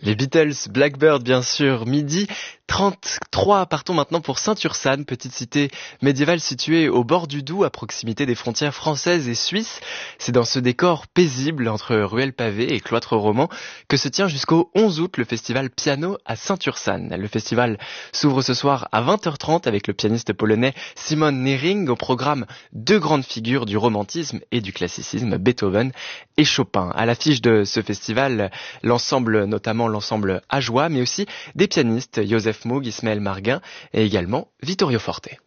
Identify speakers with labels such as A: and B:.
A: Les Beatles, Blackbird bien sûr, midi 33, partons maintenant pour Saint-Ursanne, petite cité médiévale située au bord du Doubs, à proximité des frontières françaises et suisses. C'est dans ce décor paisible entre ruelles pavées et cloîtres romans que se tient jusqu'au 11 août le festival Piano à Saint-Ursanne. Le festival s'ouvre ce soir à 20h30 avec le pianiste polonais Simon Nering, au programme deux grandes figures du romantisme et du classicisme, Beethoven et Chopin. À l'affiche de ce festival, notamment l'ensemble Ajoie, mais aussi des pianistes, Joseph Moog, Ismaël Marguin et également Vittorio Forte.